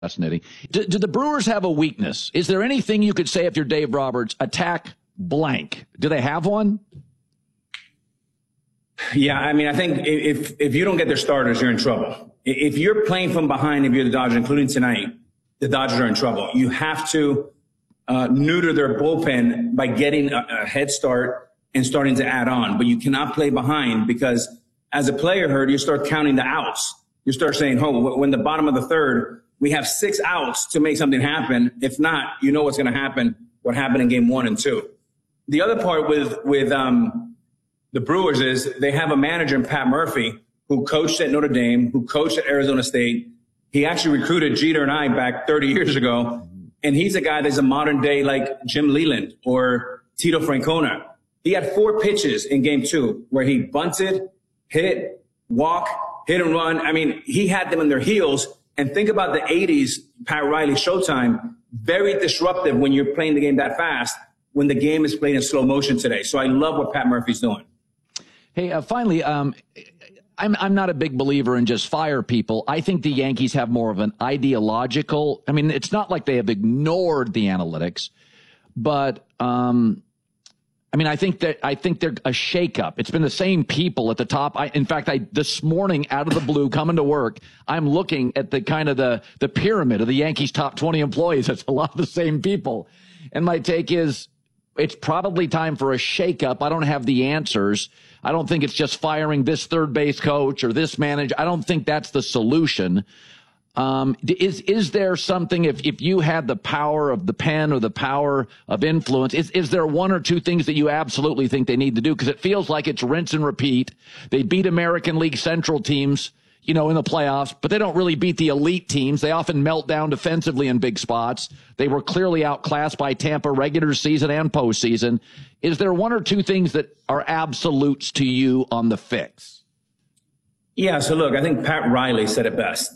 fascinating. Do the Brewers have a weakness? Is there anything you could say if you're Dave Roberts, attack blank? Do they have one? Yeah, I mean, I think if you don't get their starters, you're in trouble. If you're playing from behind, if you're the Dodgers, including tonight, the Dodgers are in trouble. You have to neuter their bullpen by getting a head start and starting to add on. But you cannot play behind because as a player, Herd, you start counting the outs. You start saying, oh, when the bottom of the third, we have 6 outs to make something happen. If not, you know what's going to happen, what happened in game 1 and 2. The other part with the Brewers is they have a manager in Pat Murphy who coached at Notre Dame, who coached at Arizona State. He actually recruited Jeter and I back 30 years ago. And he's a guy that's a modern day like Jim Leland or Tito Francona. He had 4 pitches in game 2 where he bunted, hit, walk, hit and run. I mean, he had them in their heels. And think about the 80s, Pat Riley Showtime, very disruptive when you're playing the game that fast, when the game is played in slow motion today. So I love what Pat Murphy's doing. Hey, finally, I'm not a big believer in just fire people. I think the Yankees have more of an ideological. I mean, it's not like they have ignored the analytics, but I mean, I think they're a shakeup. It's been the same people at the top. In fact, this morning out of the blue coming to work, I'm looking at the kind of the pyramid of the Yankees' top 20 employees. It's a lot of the same people, and my take is it's probably time for a shakeup. I don't have the answers. I don't think it's just firing this third base coach or this manager. I don't think that's the solution. Is there something, if you had the power of the pen or the power of influence, is there 1 or 2 things that you absolutely think they need to do? Because it feels like it's rinse and repeat. They beat American League Central teams, in the playoffs, but they don't really beat the elite teams. They often melt down defensively in big spots. They were clearly outclassed by Tampa regular season and postseason. Is there 1 or 2 things that are absolutes to you on the fix? Yeah, so look, I think Pat Riley said it best.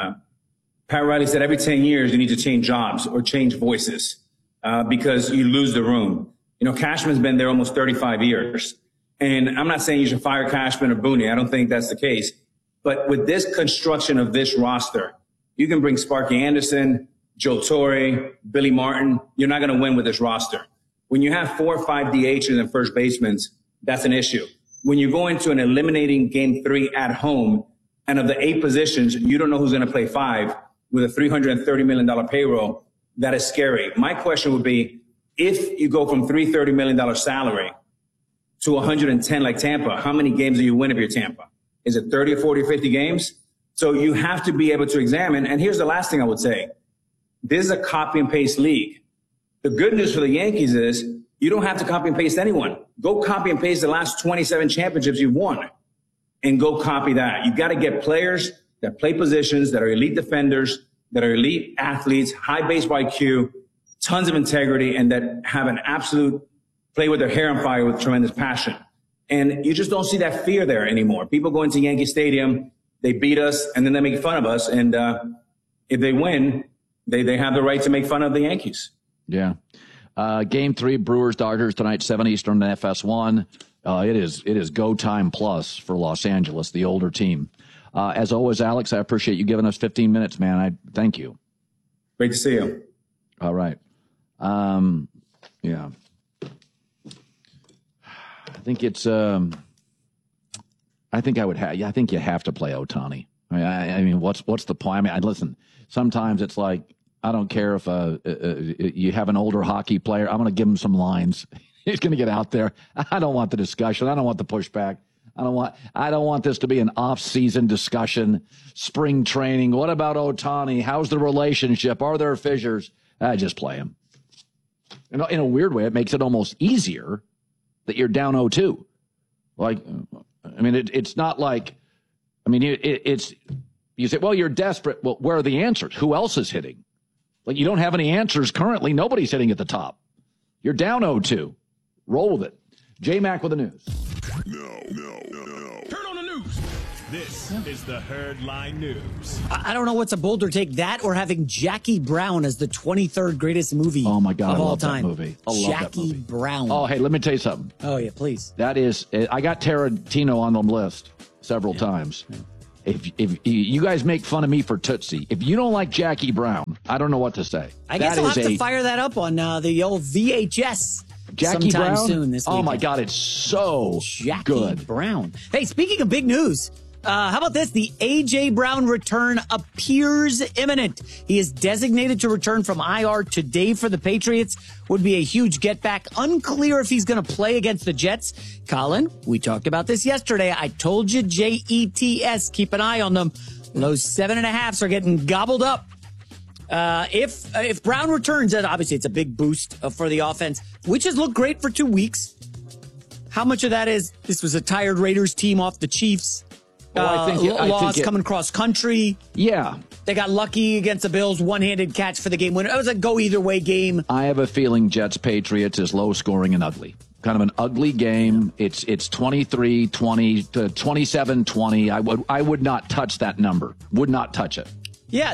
Pat Riley said every 10 years you need to change jobs or change voices because you lose the room. Cashman's been there almost 35 years. And I'm not saying you should fire Cashman or Booney. I don't think that's the case. But with this construction of this roster, you can bring Sparky Anderson, Joe Torre, Billy Martin. You're not going to win with this roster. When you have 4 or 5 DHs and first basemen, that's an issue. When you go into an eliminating game 3 at home, and of the 8 positions, you don't know who's going to play 5 with a $330 million payroll, that is scary. My question would be, if you go from $330 million salary to 110 like Tampa, how many games do you win if you're Tampa? Is it 30 or 40 or 50 games? So you have to be able to examine. And here's the last thing I would say. This is a copy and paste league. The good news for the Yankees is you don't have to copy and paste anyone. Go copy and paste the last 27 championships you've won and go copy that. You got to get players that play positions, that are elite defenders, that are elite athletes, high baseball IQ, tons of integrity, and that have an absolute play with their hair on fire with tremendous passion. And you just don't see that fear there anymore. People go into Yankee Stadium, they beat us, and then they make fun of us. And if they win, they have the right to make fun of the Yankees. Yeah. Game 3, Brewers Dodgers tonight, 7 Eastern on FS1. It is go time plus for Los Angeles, the older team. As always, Alex, I appreciate you giving us 15 minutes, man. I thank you. Great to see you. All right. Yeah. I think it's. I think I would have. Yeah, I think you have to play Ohtani. I mean, what's the point? I mean, listen. Sometimes it's like I don't care if you have an older hockey player. I'm going to give him some lines. He's going to get out there. I don't want the discussion. I don't want the pushback. I don't want this to be an off-season discussion. Spring training. What about Ohtani? How's the relationship? Are there fissures? I just play him. In a weird way, it makes it almost easier that you're down 0-2. Like, I mean, it's not like, I mean, it's, you say, well, you're desperate. Well, where are the answers? Who else is hitting? Like, you don't have any answers currently. Nobody's hitting at the top. You're down 0-2. Roll with it. J-Mac with the news. No. Turn on the news. This is the Herd Line News. I don't know what's a bolder take, that or having Jackie Brown as the 23rd greatest movie of all time. That movie. I love that movie. Jackie Brown. Oh, hey, let me tell you something. Oh, yeah, please. That is, I got Tarantino on the list several times. If you guys make fun of me for Tootsie, if you don't like Jackie Brown, I don't know what to say. I guess I'll have to fire that up on the old VHS Jackie sometime Brown? soon this weekend. Oh, my God, it's so Jackie good. Brown. Hey, speaking of big news, how about this? The A.J. Brown return appears imminent. He is designated to return from IR today for the Patriots. Would be a huge get back. Unclear if he's going to play against the Jets. Colin, we talked about this yesterday. I told you Jets, keep an eye on them. Those 7.5s are getting gobbled up. If Brown returns, then obviously it's a big boost for the offense, which has looked great for 2 weeks. How much of that is this was a tired Raiders team off the Chiefs? I think coming cross country. Yeah. They got lucky against the Bills, one-handed catch for the game winner. It was a go-either-way game. I have a feeling Jets-Patriots is low-scoring and ugly. Kind of an ugly game. It's 23-20 to 27-20. I would not touch that number. Would not touch it. Yeah,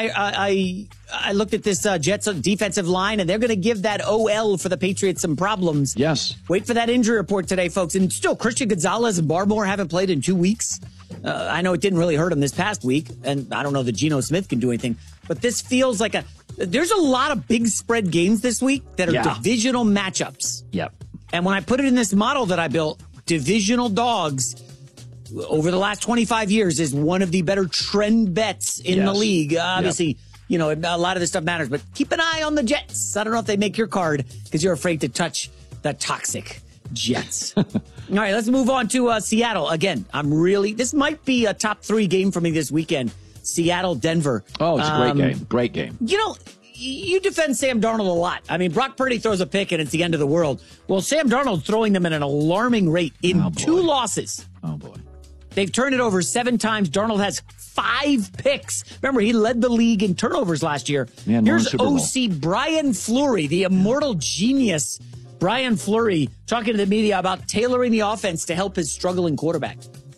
I looked at this Jets defensive line, and they're going to give that OL for the Patriots some problems. Yes. Wait for that injury report today, folks. And still, Christian Gonzalez and Barmore haven't played in 2 weeks. I know it didn't really hurt him this past week, and I don't know that Geno Smith can do anything. But this feels like there's a lot of big spread games this week that are divisional matchups. Yep. And when I put it in this model that I built, divisional dogs over the last 25 years is one of the better trend bets in the league. Obviously, a lot of this stuff matters, but keep an eye on the Jets. I don't know if they make your card because you're afraid to touch the toxic Jets. All right, let's move on to Seattle. Again, this might be a top 3 game for me this weekend. Seattle, Denver. Oh, it's a great game. Great game. You defend Sam Darnold a lot. I mean, Brock Purdy throws a pick and it's the end of the world. Well, Sam Darnold's throwing them at an alarming rate in 2 losses. Oh, boy. They've turned it over 7 times. Darnold has 5 picks. Remember, he led the league in turnovers last year. Here's OC Brian Fleury, the immortal genius. Brian Fleury talking to the media about tailoring the offense to help his struggling quarterback.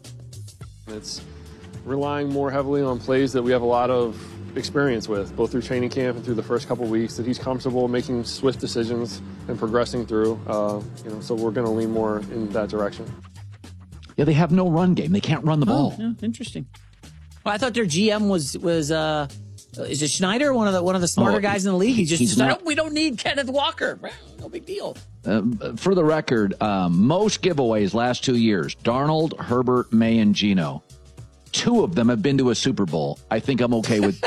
It's relying more heavily on plays that we have a lot of experience with, both through training camp and through the first couple weeks, that he's comfortable making swift decisions and progressing through. So we're going to lean more in that direction. Yeah, they have no run game. They can't run the ball. Yeah, interesting. Well, I thought their GM was is it Schneider, one of the smarter guys in the league? He just decided, we don't need Kenneth Walker. No big deal. For the record, most giveaways last 2 years, Darnold, Herbert, May, and Geno. 2 of them have been to a Super Bowl. I think I'm okay with.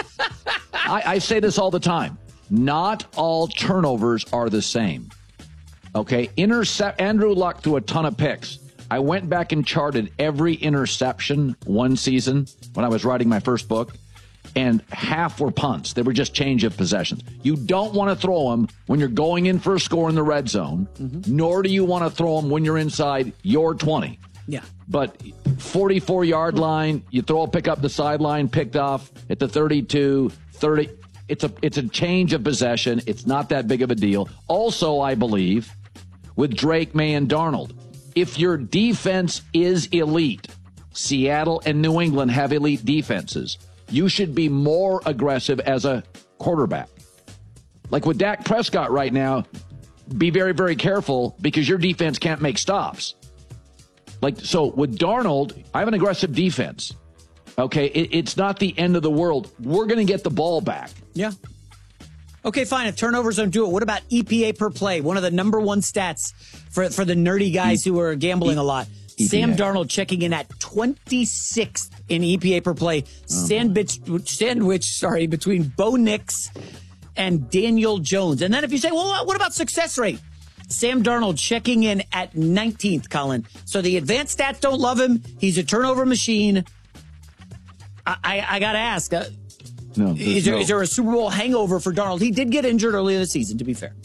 I say this all the time. Not all turnovers are the same. Okay, Andrew Luck threw a ton of picks. I went back and charted every interception one season when I was writing my first book, and half were punts. They were just change of possessions. You don't want to throw them when you're going in for a score in the red zone, nor do you want to throw them when you're inside your 20. Yeah. But 44-yard line, you throw a pick up the sideline, picked off at the 32, 30. It's a change of possession. It's not that big of a deal. Also, I believe, with Drake, May, and Darnold, if your defense is elite, Seattle and New England have elite defenses, you should be more aggressive as a quarterback. Like with Dak Prescott right now, be very, very careful because your defense can't make stops. So with Darnold, I have an aggressive defense. Okay, it's not the end of the world. We're going to get the ball back. Yeah. Okay, fine. If turnovers don't do it, what about EPA per play? One of the number 1 stats for the nerdy guys who are gambling a lot. EPA. Sam Darnold checking in at 26th in EPA per play. Sandwich between Bo Nix and Daniel Jones. And then if you say, well, what about success rate? Sam Darnold checking in at 19th, Colin. So the advanced stats don't love him. He's a turnover machine. I got to ask, is there a Super Bowl hangover for Darnold? He did get injured earlier in the season, to be fair.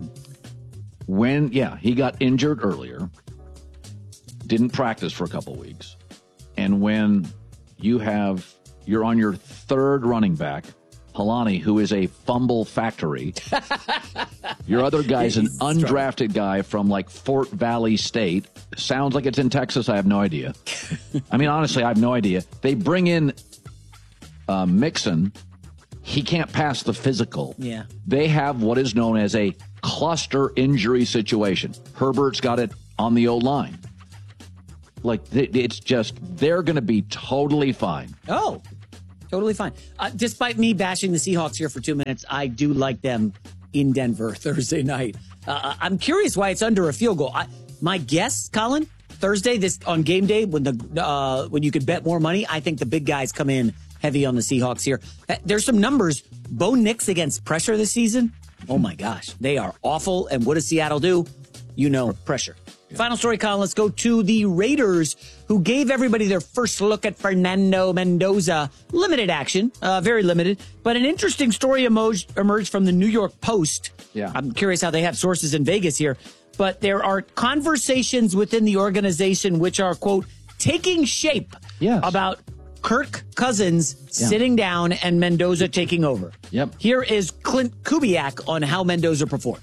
He got injured earlier. Didn't practice for a couple weeks. And when you're on your 3rd running back, Palani, who is a fumble factory. Your other guy's an undrafted guy from Fort Valley State. Sounds like it's in Texas. I have no idea. I mean, honestly, I have no idea. They bring in Mixon. He can't pass the physical. Yeah. They have what is known as a cluster injury situation. Herbert's got it on the O-line. Like, it's just, they're going to be totally fine. Oh, totally fine. Despite me bashing the Seahawks here for 2 minutes, I do like them in Denver Thursday night. I'm curious why it's under a field goal. My guess, Colin, Thursday, this on game day, when you could bet more money, I think the big guys come in heavy on the Seahawks here. There's some numbers. Bo Nix against pressure this season. Oh my gosh, they are awful. And what does Seattle do? You know, pressure. Final story, Colin. Let's go to the Raiders, who gave everybody their first look at Fernando Mendoza. Limited action, very limited, but an interesting story emerged from the New York Post. Yeah. I'm curious how they have sources in Vegas here, but there are conversations within the organization which are, quote, taking shape about Kirk Cousins sitting down and Mendoza taking over. Yep. Here is Clint Kubiak on how Mendoza performed.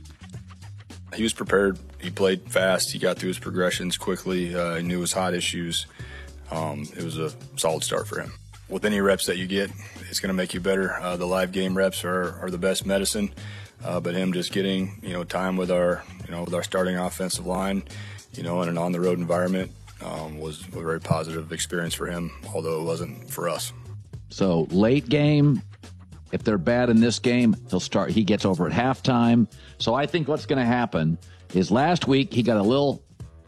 He was prepared. He played fast. He got through his progressions quickly. He knew his hot issues. It was a solid start for him. With any reps that you get, it's going to make you better. The live game reps are the best medicine. But him just getting, time with our starting offensive line, in an on-the-road environment was a very positive experience for him, although it wasn't for us. So late game, if they're bad in this game, he gets over at halftime. So I think what's going to happen is last week he got a little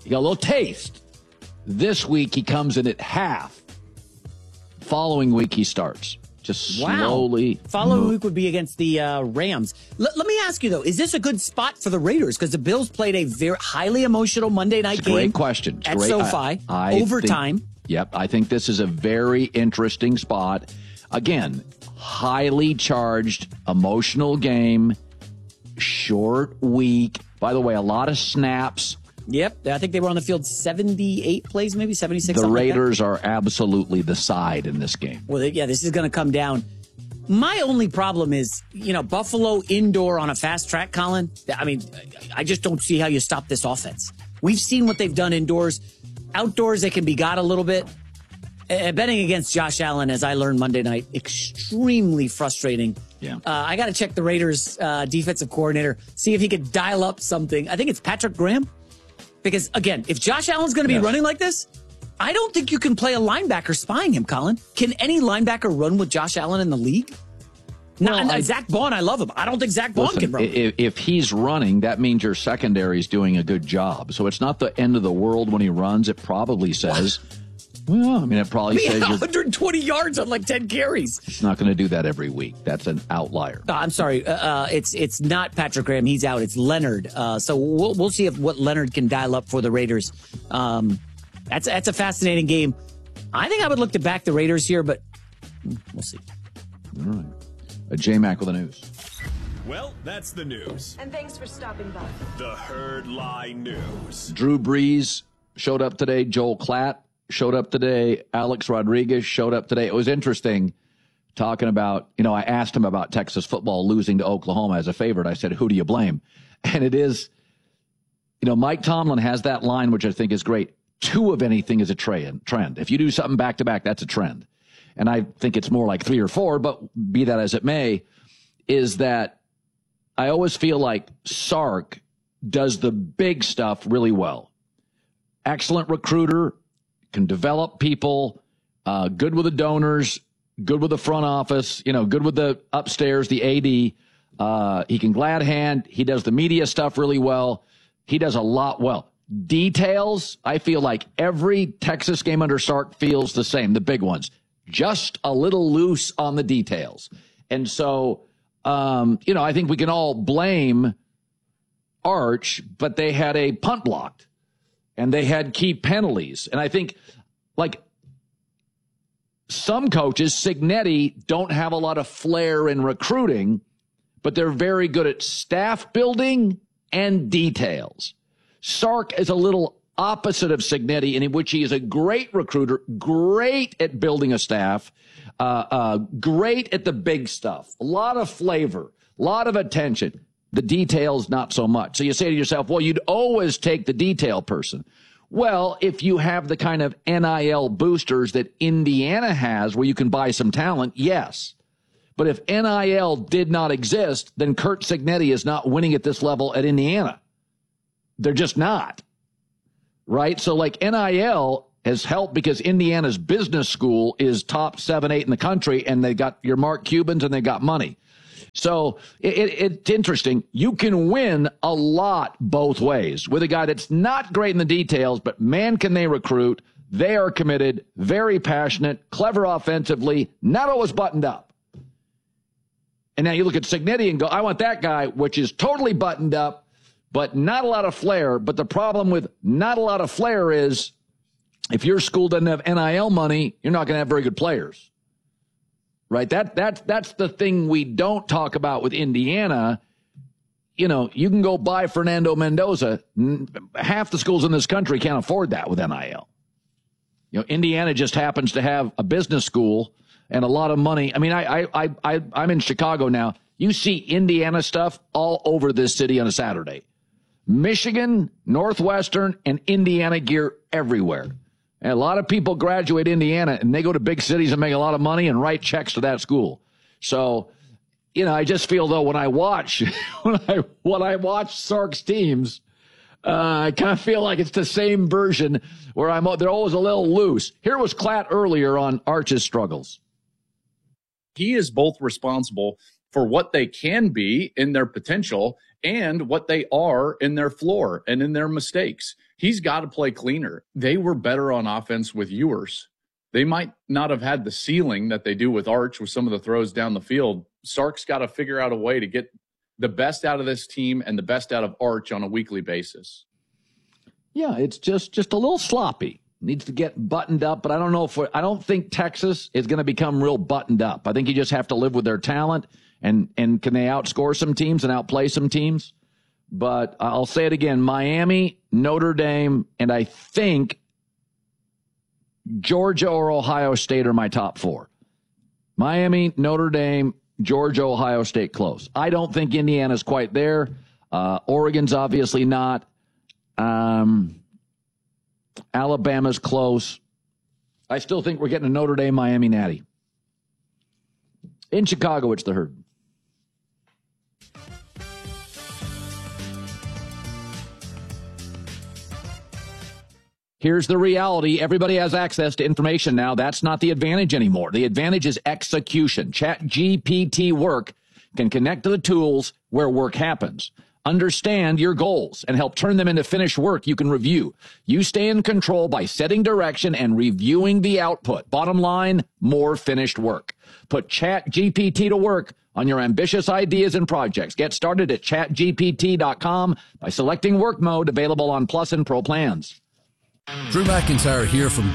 taste. This week he comes in at half. Following week he starts. Just slowly. Following week would be against the Rams. Let me ask you, though, is this a good spot for the Raiders? Because the Bills played a very highly emotional Monday night game. Great question. At SoFi. Overtime. I think this is a very interesting spot. Again, highly charged, emotional game, short week. By the way, a lot of snaps. Yep, I think they were on the field 78 plays, maybe 76. The Raiders are absolutely the side in this game. Well, this is going to come down. My only problem is, Buffalo indoor on a fast track, Colin. I mean, I just don't see how you stop this offense. We've seen what they've done indoors. Outdoors, they can be got a little bit. Betting against Josh Allen, as I learned Monday night, extremely frustrating. Yeah. I got to check the Raiders defensive coordinator, see if he could dial up something. I think it's Patrick Graham. Because, again, if Josh Allen's going to be running like this, I don't think you can play a linebacker spying him, Colin. Can any linebacker run with Josh Allen in the league? Zach Bond, I love him. I don't think Zach Bond can run. If he's running, that means your secondary is doing a good job. So it's not the end of the world when he runs. It probably says... Well, it probably says 120 yards on like 10 carries. It's not going to do that every week. That's an outlier. I'm sorry. It's not Patrick Graham. He's out. It's Leonard. So we'll see what Leonard can dial up for the Raiders. That's a fascinating game. I think I would look to back the Raiders here, but we'll see. All right. J-Mac with the news. Well, that's the news. And thanks for stopping by. The Herd Lie News. Drew Brees showed up today. Joel Klatt showed up today. Alex Rodriguez showed up today. It was interesting talking about, I asked him about Texas football losing to Oklahoma as a favorite. I said, who do you blame? And it is, Mike Tomlin has that line, which I think is great. 2 of anything is a trend. If you do something back to back, that's a trend. And I think it's more like 3 or 4, but be that as it may, is that I always feel like Sark does the big stuff really well. Excellent recruiter. Can develop people, good with the donors, good with the front office, good with the upstairs, the AD. He can glad hand. He does the media stuff really well. He does a lot well. Details, I feel like every Texas game under Sark feels the same, the big ones. Just a little loose on the details. And so, I think we can all blame Arch, but they had a punt blocked. And they had key penalties. And I think, some coaches, Cignetti, don't have a lot of flair in recruiting, but they're very good at staff building and details. Sark is a little opposite of Cignetti, in which he is a great recruiter, great at building a staff, great at the big stuff, a lot of flavor, a lot of attention. The details, not so much. So you say to yourself, well, you'd always take the detail person. Well, if you have the kind of NIL boosters that Indiana has where you can buy some talent, yes. But if NIL did not exist, then Curt Cignetti is not winning at this level at Indiana. They're just not. right? So like NIL has helped because Indiana's business school is top 7, 8 in the country, and they got your Mark Cubans and they got money. So it's interesting. You can win a lot both ways with a guy that's not great in the details, but man, can they recruit. They are committed, very passionate, clever offensively, not always buttoned up. And now you look at Cignetti and go, I want that guy, which is totally buttoned up, but not a lot of flair. But the problem with not a lot of flair is if your school doesn't have NIL money, you're not going to have very good players. Right? That's the thing we don't talk about with Indiana. You know, you can go buy Fernando Mendoza. Half the schools in this country can't afford that with NIL. You know, Indiana just happens to have a business school and a lot of money. I mean, I'm in Chicago now. You see Indiana stuff all over this city on a Saturday. Michigan, Northwestern, and Indiana gear everywhere. And a lot of people graduate Indiana and they go to big cities and make a lot of money and write checks to that school. So, you know, I just feel though when I watch when I watch Sark's teams, I kind of feel like it's the same version where they're always a little loose. Here was Klatt earlier on Arch's struggles. He is both responsible for what they can be in their potential and what they are in their floor and in their mistakes. He's got to play cleaner. They were better on offense with Ewers. They might not have had the ceiling that they do with Arch with some of the throws down the field. Sark's got to figure out a way to get the best out of this team and the best out of Arch on a weekly basis. Yeah, it's just a little sloppy. Needs to get buttoned up, but I don't think Texas is going to become real buttoned up. I think you just have to live with their talent and can they outscore some teams and outplay some teams? But I'll say it again, Miami, Notre Dame, and I think Georgia or Ohio State are my top 4. Miami, Notre Dame, Georgia, Ohio State close. I don't think Indiana's quite there. Oregon's obviously not. Alabama's close. I still think we're getting a Notre Dame, Miami natty. In Chicago, it's the Herd. Here's the reality. Everybody has access to information now. That's not the advantage anymore. The advantage is execution. ChatGPT Work can connect to the tools where work happens. Understand your goals and help turn them into finished work you can review. You stay in control by setting direction and reviewing the output. Bottom line, more finished work. Put ChatGPT to work on your ambitious ideas and projects. Get started at chatgpt.com by selecting work mode, available on Plus and Pro plans. Drew McIntyre here from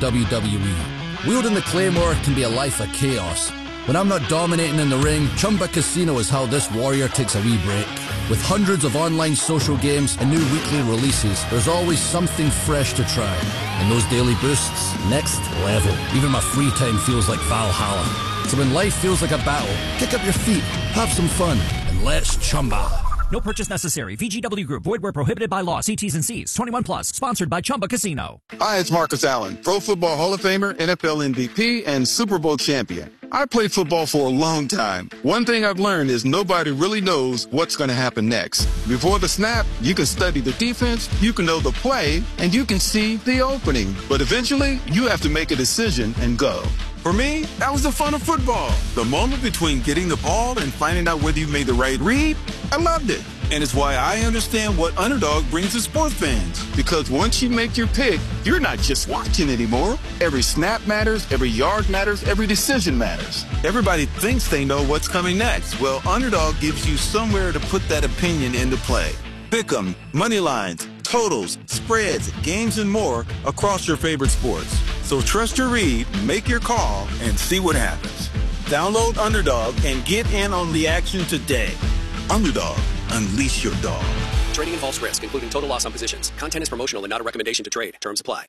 WWE. Wielding the Claymore can be a life of chaos. When I'm not dominating in the ring, Chumba Casino is how this warrior takes a wee break. With hundreds of online social games and new weekly releases, there's always something fresh to try. And those daily boosts, next level. Even my free time feels like Valhalla. So when life feels like a battle, kick up your feet, have some fun, and let's Chumba. No purchase necessary. VGW Group. Void where prohibited by law. See T's and C's. 21 plus. Sponsored by Chumba Casino. Hi, it's Marcus Allen, Pro Football Hall of Famer, NFL MVP, and Super Bowl champion. I played football for a long time. One thing I've learned is nobody really knows what's going to happen next. Before the snap, you can study the defense, you can know the play, and you can see the opening. But eventually, you have to make a decision and go. For me, that was the fun of football. The moment between getting the ball and finding out whether you made the right read, I loved it. And it's why I understand what Underdog brings to sports fans. Because once you make your pick, you're not just watching anymore. Every snap matters, every yard matters, every decision matters. Everybody thinks they know what's coming next. Well, Underdog gives you somewhere to put that opinion into play. Pick 'em, money lines, totals, spreads, games, and more across your favorite sports. So trust your read, make your call, and see what happens. Download Underdog and get in on the action today. Underdog, unleash your dog. Trading involves risk, including total loss on positions. Content is promotional and not a recommendation to trade. Terms apply.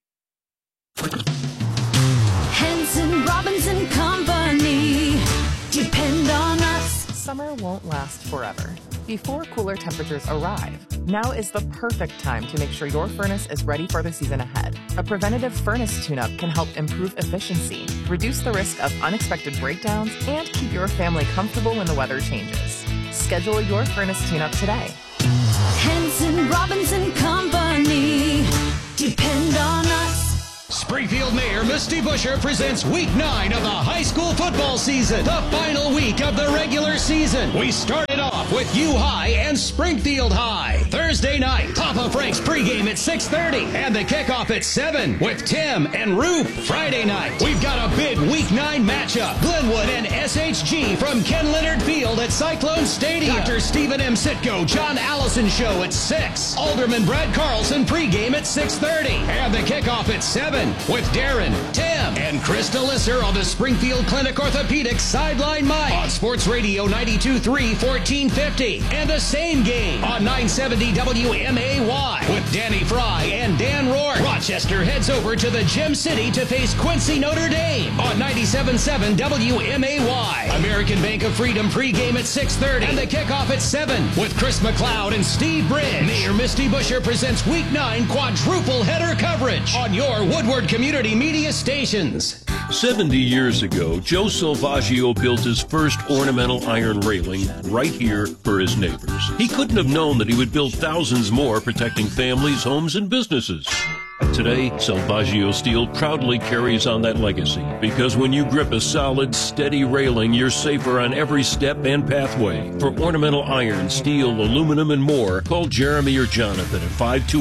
Henson Robinson Company. Depend on us. Summer won't last forever. Before cooler temperatures arrive, now is the perfect time to make sure your furnace is ready for the season ahead. A preventative furnace tune-up can help improve efficiency, reduce the risk of unexpected breakdowns, and keep your family comfortable when the weather changes. Schedule your furnace tune-up today. Henson Robinson Company. Depend on us. Springfield Mayor Misty Buscher presents Week 9 of the high school football season, the final week of the regular season. We started off with U High and Springfield High. Thursday night, Papa Frank's pregame at 6:30 and the kickoff at 7 with Tim and Roop. Friday night, we've got a big Week 9 matchup. Glenwood and SHG from Ken Leonard Field at Cyclone Stadium. Dr. Stephen M. Sitko, John Allison Show at 6. Alderman Brad Carlson pregame at 6:30 and the kickoff at 7 with Darren, Tim, and Krista Lisser on the Springfield Clinic Orthopedics Sideline Mic on Sports Radio 92.3 1450 and the same game on 970 WMAY with Danny Fry and Dan Rourke. Rochester heads over to the Gym City to face Quincy Notre Dame on 97.7 WMAY. American Bank of Freedom pregame at 6:30 and the kickoff at 7 with Chris McLeod and Steve Bridge. Mayor Misty Buscher presents Week 9 quadruple header coverage on your Woodward Community Media stations. 70 years ago, Joe Salvaggio built his first ornamental iron railing right here for his neighbors. He couldn't have known that he would build thousands more protecting families, homes, and businesses. Today, Salvaggio Steel proudly carries on that legacy because when you grip a solid, steady railing, you're safer on every step and pathway. For ornamental iron, steel, aluminum, and more, call Jeremy or Jonathan at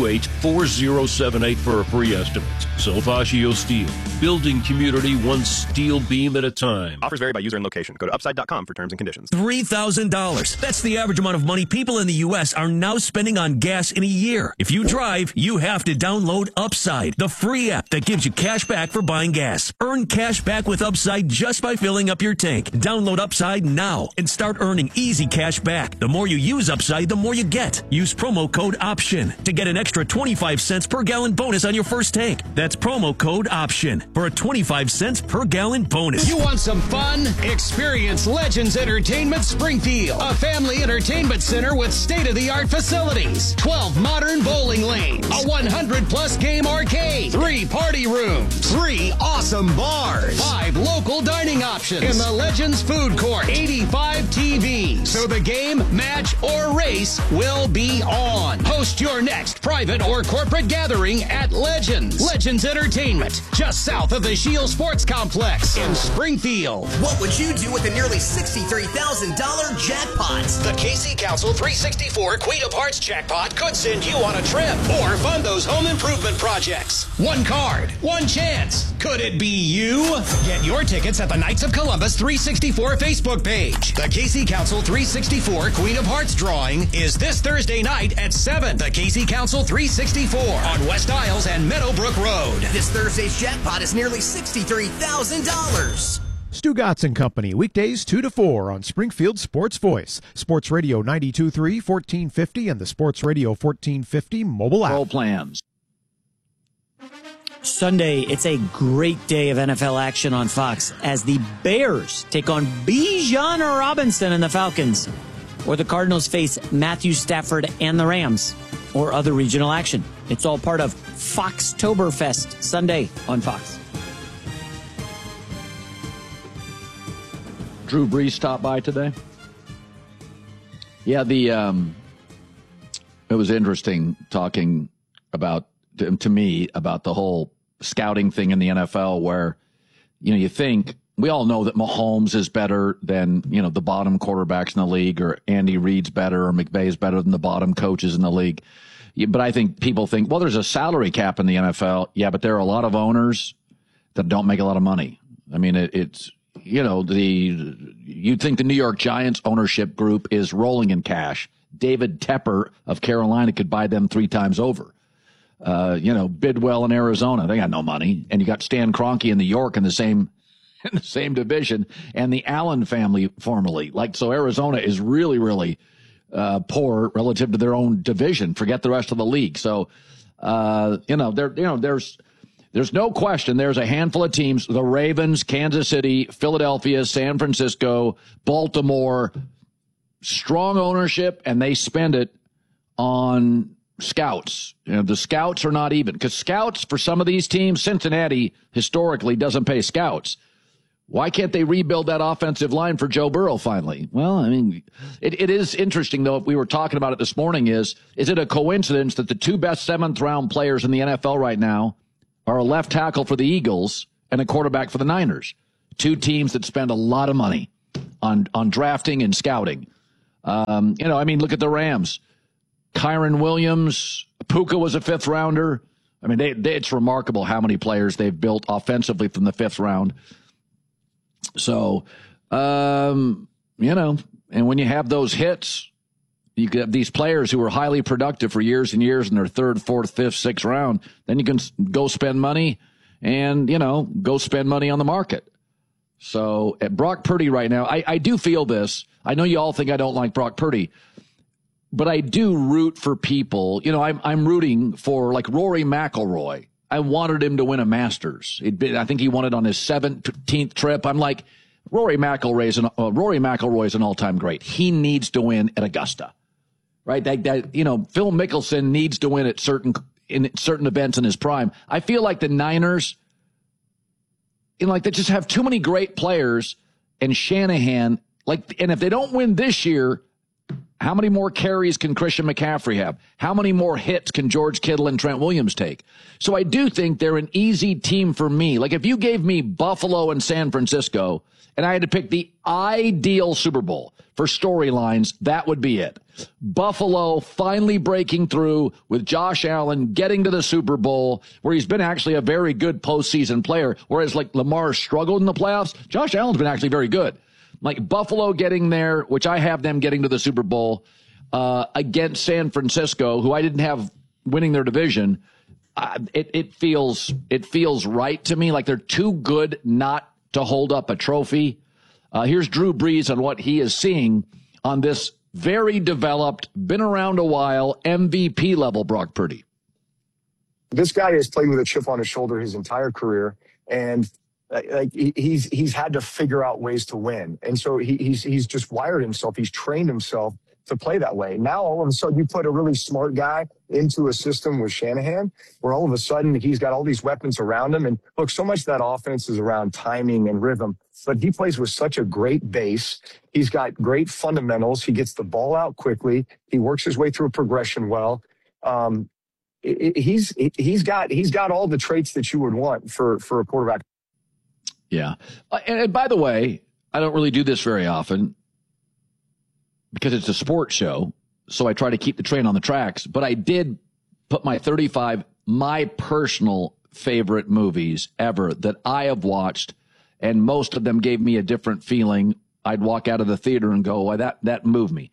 528-4078 for a free estimate. Salvaggio Steel, building community one steel beam at a time. Offers vary by user and location. Go to upside.com for terms and conditions. $3,000. That's the average amount of money people in the U.S. are now spending on gas in a year. If you drive, you have to download Upside, the free app that gives you cash back for buying gas. Earn cash back with Upside just by filling up your tank. Download Upside now and start earning easy cash back. The more you use Upside, the more you get. Use promo code OPTION to get an extra 25 cents per gallon bonus on your first tank. That's promo code OPTION for a 25 cents per gallon bonus. You want some fun? Experience Legends Entertainment Springfield, a family entertainment center with state-of-the-art facilities, 12 modern bowling lanes, a 100-plus game arcade, 3 party rooms, 3 awesome bars, 5 local dining options, in the Legends Food Court, 85 TVs. So the game, match, or race will be on. Host your next private or corporate gathering at Legends. Legends Entertainment, just south of the Shield Sports Complex in Springfield. What would you do with a nearly $63,000 jackpot? The KC Council 364 Queen of Hearts jackpot could send you on a trip or fund those home improvement projects. One card, one chance. Could it be you? Get your tickets at the Knights of Columbus 364 Facebook page. The KC Council 364 Queen of Hearts drawing is this Thursday night at 7. The KC Council 364 on West Isles and Meadowbrook Road. This Thursday's jackpot is nearly $63,000. Stu Gatz and Company, weekdays 2 to 4 on Springfield Sports Voice, Sports Radio 92.3, 1450, and the Sports Radio 1450 mobile app. Roll plans. Sunday, it's a great day of NFL action on Fox as the Bears take on Bijan Robinson and the Falcons, or the Cardinals face Matthew Stafford and the Rams, or other regional action. It's all part of Foxtoberfest Sunday on Fox. Drew Brees stopped by today. Yeah, it was interesting talking about, to me, about the whole scouting thing in the NFL where, you think, we all know that Mahomes is better than, the bottom quarterbacks in the league, or Andy Reid's better, or McVay's better than the bottom coaches in the league. But I think people think, well, there's a salary cap in the NFL. Yeah, but there are a lot of owners that don't make a lot of money. I mean, it's, you'd think the New York Giants ownership group is rolling in cash. David Tepper of Carolina could buy them 3 times over. Bidwell in Arizona, they got no money. And you got Stan Kroenke in New York in the same division, and the Allen family formerly. So Arizona is really, really poor relative to their own division. Forget the rest of the league. So, there's no question there's a handful of teams, the Ravens, Kansas City, Philadelphia, San Francisco, Baltimore, strong ownership, and they spend it on scouts. The scouts are not even, because scouts for some of these teams, Cincinnati historically doesn't pay scouts. Why can't they rebuild that offensive line for Joe Burrow finally? Well, I mean, it is interesting, though. If we were talking about it this morning, is it a coincidence that the two best 7th-round players in the NFL right now are a left tackle for the Eagles and a quarterback for the Niners? Two teams that spend a lot of money on drafting and scouting. Look at the Rams. Kyron Williams, Puka was a 5th-rounder. I mean, it's remarkable how many players they've built offensively from the 5th round. So, and when you have those hits, you get these players who were highly productive for years and years in their 3rd, 4th, 5th, 6th round. Then you can go spend money and, go spend money on the market. So at Brock Purdy right now, I do feel this. I know you all think I don't like Brock Purdy, but I do root for people. I'm rooting for like Rory McIlroy. I wanted him to win a Masters. I think he won it on his 17th trip. I'm like, Rory McIlroy's an all-time great. He needs to win at Augusta, right? Phil Mickelson needs to win at certain events in his prime. I feel like the Niners, they just have too many great players, and Shanahan, and if they don't win this year, how many more carries can Christian McCaffrey have? How many more hits can George Kittle and Trent Williams take? So I do think they're an easy team for me. Like if you gave me Buffalo and San Francisco and I had to pick the ideal Super Bowl for storylines, that would be it. Buffalo finally breaking through with Josh Allen getting to the Super Bowl, where he's been actually a very good postseason player, whereas like Lamar struggled in the playoffs. Josh Allen's been actually very good. Like Buffalo getting there, which I have them getting to the Super Bowl against San Francisco, who I didn't have winning their division. It feels right to me. Like they're too good not to hold up a trophy. Here's Drew Brees on what he is seeing on this very developed, been around a while, MVP level Brock Purdy. This guy has played with a chip on his shoulder his entire career, and he's had to figure out ways to win. And so he's just wired himself. He's trained himself to play that way. Now, all of a sudden, you put a really smart guy into a system with Shanahan, where all of a sudden he's got all these weapons around him. And look, so much of that offense is around timing and rhythm, but he plays with such a great base. He's got great fundamentals. He gets the ball out quickly. He works his way through a progression well. He's got all the traits that you would want for a quarterback. Yeah. And by the way, I don't really do this very often because it's a sports show, so I try to keep the train on the tracks. But I did put my 35, my personal favorite movies ever that I have watched, and most of them gave me a different feeling. I'd walk out of the theater and go, well, that moved me.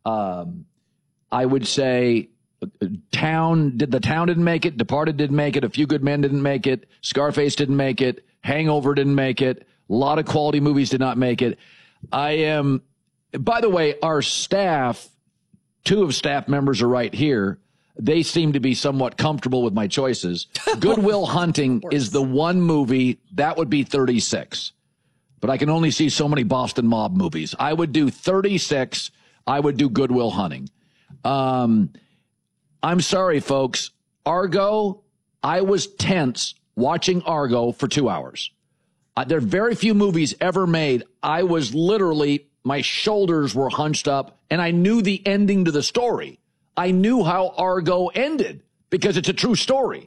I would say The Town didn't make it. Departed didn't make it. A Few Good Men didn't make it. Scarface didn't make it. Hangover didn't make it. A lot of quality movies did not make it. By the way, our staff, 2 of staff members are right here. They seem to be somewhat comfortable with my choices. Good Will Hunting is the one movie that would be 36. But I can only see so many Boston Mob movies. I would do 36. I would do Good Will Hunting. I'm sorry, folks. Argo, I was tense watching Argo for 2 hours. There are very few movies ever made. I was literally, my shoulders were hunched up, and I knew the ending to the story. I knew how Argo ended because it's a true story.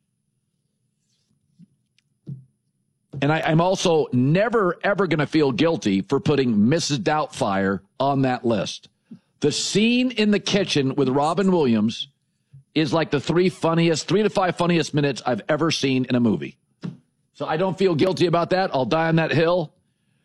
And I'm also never, ever going to feel guilty for putting Mrs. Doubtfire on that list. The scene in the kitchen with Robin Williams is like the 3 to 5 funniest minutes I've ever seen in a movie. So I don't feel guilty about that. I'll die on that hill.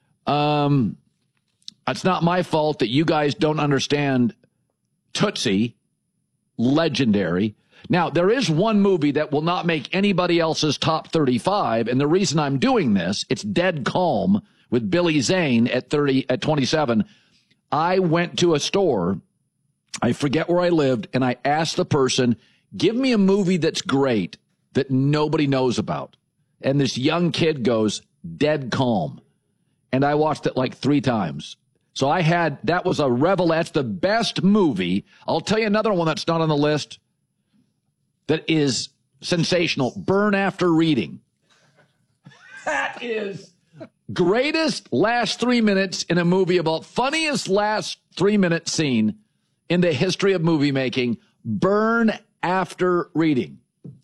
It's not my fault that you guys don't understand Tootsie. Legendary. Now, there is one movie that will not make anybody else's top 35, and the reason I'm doing this, it's Dead Calm with Billy Zane at 27. I went to a store, I forget where I lived, and I asked the person, give me a movie that's great that nobody knows about. And this young kid goes, Dead Calm. And I watched it like 3 times. So that was a revel. That's the best movie. I'll tell you another one that's not on the list that is sensational. Burn After Reading. That is Greatest last 3 minutes in a movie about funniest last 3-minute scene in the history of movie making. Burn after reading.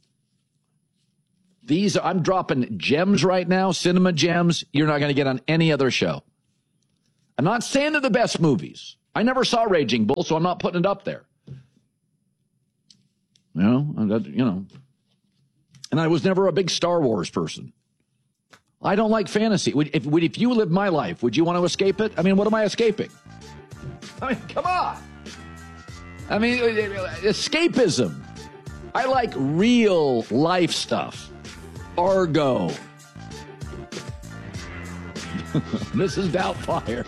I'm dropping gems right now, cinema gems you're not going to get on any other show. I'm not saying they're the best movies. I never saw Raging Bull, so I'm not putting it up there. And I was never a big Star Wars person. I don't like fantasy. If you lived my life, would you want to escape it? I mean, what am I escaping? I mean, come on. I mean, escapism. I like real life stuff. Argo. Mrs. Doubtfire.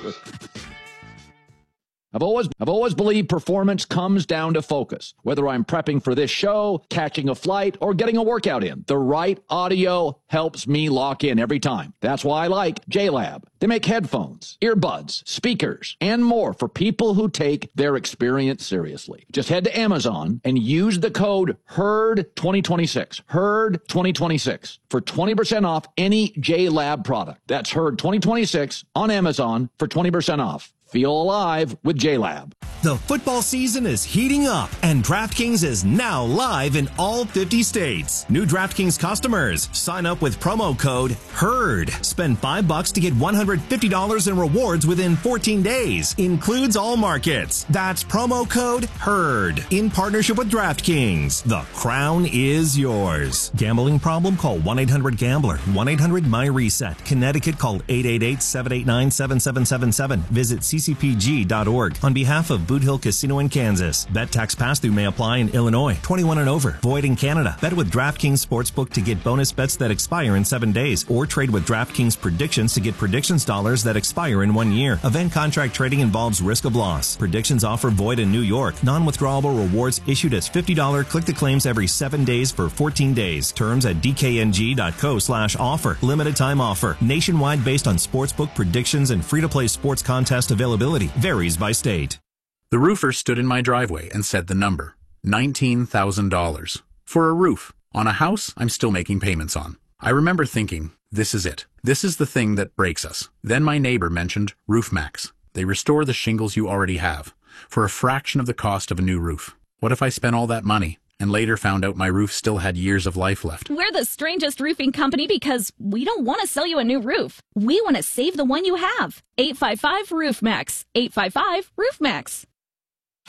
I've always believed performance comes down to focus. Whether I'm prepping for this show, catching a flight, or getting a workout in, the right audio helps me lock in every time. That's why I like JLab. They make headphones, earbuds, speakers, and more for people who take their experience seriously. Just head to Amazon and use the code HERD2026, HERD2026, for 20% off any JLab product. That's HERD2026 on Amazon for 20% off. Feel alive with JLab. The football season is heating up, and DraftKings is now live in all 50 states. New DraftKings customers, sign up with promo code HERD. Spend $5 to get $150 in rewards within 14 days. Includes all markets. That's promo code HERD. In partnership with DraftKings. The crown is yours. Gambling problem? Call 1-800-GAMBLER. 1-800-MY-RESET. Connecticut, call 888-789-7777. Visit ccpg.org. On behalf of Boot Hill Casino in Kansas. Bet tax pass-through may apply in Illinois. 21 and over. Void in Canada. Bet with DraftKings Sportsbook to get bonus bets that expire in 7 days. Or trade with DraftKings Predictions to get predictions dollars that expire in 1 year. Event contract trading involves risk of loss. Predictions offer void in New York. Non-withdrawable rewards issued as $50 click-to-claims every 7 days for 14 days. Terms at dkng.co/offer. Limited time offer. Nationwide based on sportsbook predictions and free-to-play sports contest availability. Varies by state. The roofer stood in my driveway and said the number, $19,000. For a roof on a house I'm still making payments on. I remember thinking, this is it. This is the thing that breaks us. Then my neighbor mentioned RoofMax. They restore the shingles you already have for a fraction of the cost of a new roof. What if I spent all that money and later found out my roof still had years of life left? We're the strangest roofing company because we don't want to sell you a new roof. We want to save the one you have. 855-ROOFMAX. 855-ROOFMAX.